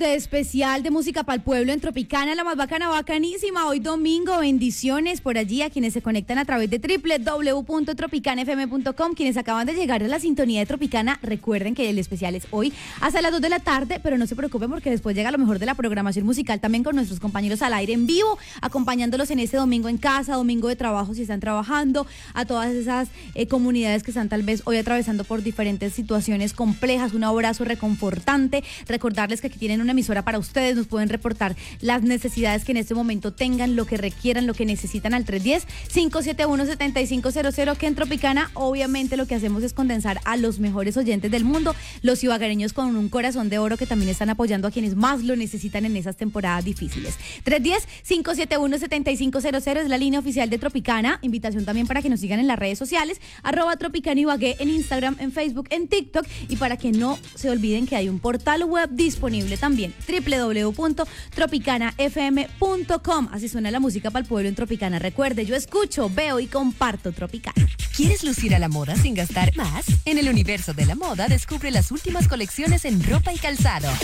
de especial de música para el pueblo en Tropicana, la más bacana, bacanísima. Hoy domingo, bendiciones por allí a quienes se conectan a través de www.tropicanafm.com. Quienes acaban de llegar a la sintonía de Tropicana, recuerden que el especial es hoy hasta las 2 de la tarde, pero no se preocupen porque después llega lo mejor de la programación musical también con nuestros compañeros al aire en vivo, acompañándolos en este domingo en casa, domingo de trabajo si están trabajando, a todas esas comunidades que están tal vez hoy atravesando por diferentes situaciones complejas. Un abrazo reconfortante. Recordarles que aquí tienen una emisora para ustedes, nos pueden reportar las necesidades que en este momento tengan, lo que requieran, lo que necesitan al 310-571-7500, que en Tropicana obviamente lo que hacemos es condensar a los mejores oyentes del mundo, los ibaguereños con un corazón de oro que también están apoyando a quienes más lo necesitan en esas temporadas difíciles. 310-571-7500 es la línea oficial de Tropicana. Invitación también para que nos sigan en las redes sociales, @Tropicana Ibagué en Instagram, en Facebook, en TikTok, y para que no se olviden que hay un portal web disponible también, www.tropicanafm.com. Así suena la música para el pueblo en Tropicana. Recuerde, yo escucho, veo y comparto Tropicana. ¿Quieres lucir a la moda sin gastar más? En el universo de la moda descubre las últimas colecciones en ropa y calzado.